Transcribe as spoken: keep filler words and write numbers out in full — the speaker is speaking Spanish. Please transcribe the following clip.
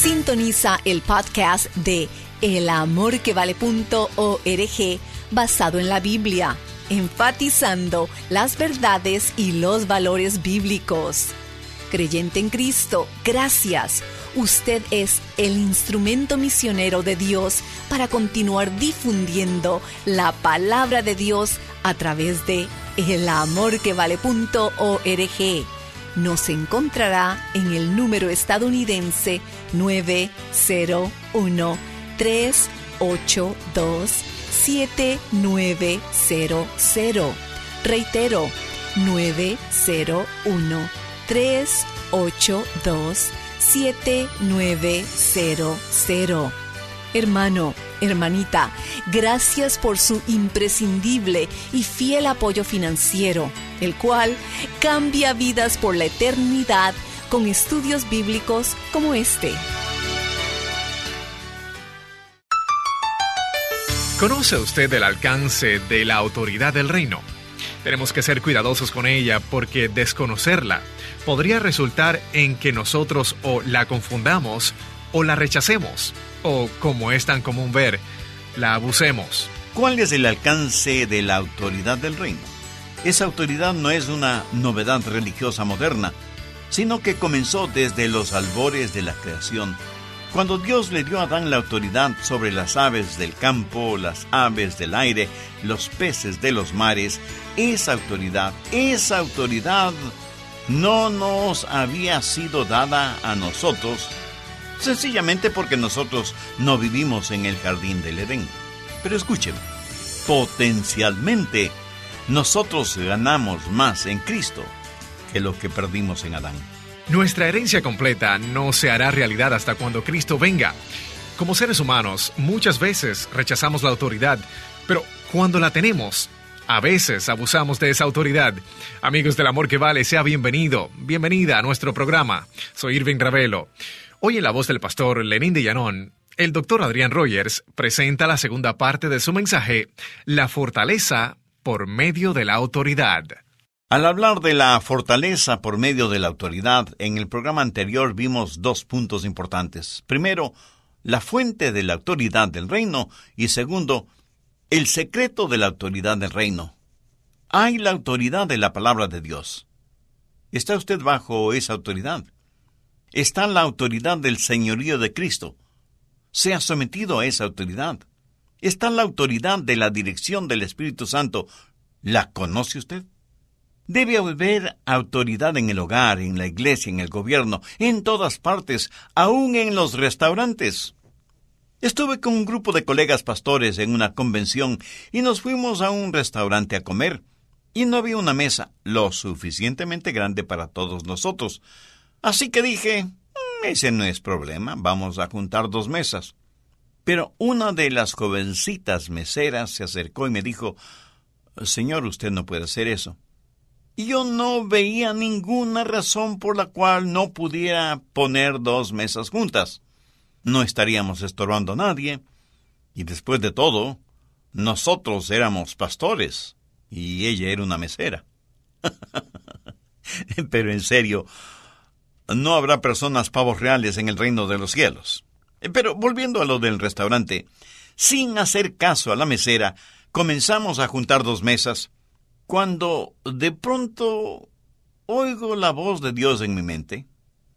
Sintoniza el podcast de el amor que vale punto org basado en la Biblia, enfatizando las verdades y los valores bíblicos. Creyente en Cristo, gracias. Usted es el instrumento misionero de Dios para continuar difundiendo la palabra de Dios a través de el amor que vale punto org. Nos encontrará en el número estadounidense nueve cero uno, tres ocho dos, siete nueve cero cero. Reitero, nueve cero uno, tres ocho dos, siete nueve cero cero. Hermano, hermanita, gracias por su imprescindible y fiel apoyo financiero, el cual cambia vidas por la eternidad con estudios bíblicos como este. ¿Conoce usted el alcance de la autoridad del reino? Tenemos que ser cuidadosos con ella porque desconocerla podría resultar en que nosotros o la confundamos o la rechacemos, o, como es tan común ver, la abusemos. ¿Cuál es el alcance de la autoridad del reino? Esa autoridad no es una novedad religiosa moderna, sino que comenzó desde los albores de la creación, cuando Dios le dio a Adán la autoridad sobre las aves del campo, las aves del aire, los peces de los mares. Esa autoridad, esa autoridad no nos había sido dada a nosotros, sencillamente porque nosotros no vivimos en el jardín del Edén. Pero escuchen, potencialmente nosotros ganamos más en Cristo que lo que perdimos en Adán. Nuestra herencia completa no se hará realidad hasta cuando Cristo venga. Como seres humanos, muchas veces rechazamos la autoridad, pero cuando la tenemos, a veces abusamos de esa autoridad. Amigos del amor que vale, sea bienvenido, bienvenida a nuestro programa. Soy Irving Ravelo. Hoy en la voz del pastor Lenín de Llanón, el doctor Adrián Rogers presenta la segunda parte de su mensaje, La fortaleza por medio de la autoridad. Al hablar de la fortaleza por medio de la autoridad, en el programa anterior vimos dos puntos importantes. Primero, la fuente de la autoridad del reino, y segundo, el secreto de la autoridad del reino. Hay la autoridad de la palabra de Dios. ¿Está usted bajo esa autoridad? Está la autoridad del señorío de Cristo. ¿Se ha sometido a esa autoridad? Está la autoridad de la dirección del Espíritu Santo. ¿La conoce usted? Debe haber autoridad en el hogar, en la iglesia, en el gobierno, en todas partes, aún en los restaurantes. Estuve con un grupo de colegas pastores en una convención y nos fuimos a un restaurante a comer, y no había una mesa lo suficientemente grande para todos nosotros. Así que dije, ese no es problema, vamos a juntar dos mesas. Pero una de las jovencitas meseras se acercó y me dijo, «Señor, usted no puede hacer eso». Y yo no veía ninguna razón por la cual no pudiera poner dos mesas juntas. No estaríamos estorbando a nadie. Y después de todo, nosotros éramos pastores y ella era una mesera. Pero en serio, no habrá personas pavos reales en el reino de los cielos. Pero volviendo a lo del restaurante, sin hacer caso a la mesera, comenzamos a juntar dos mesas, cuando de pronto oigo la voz de Dios en mi mente.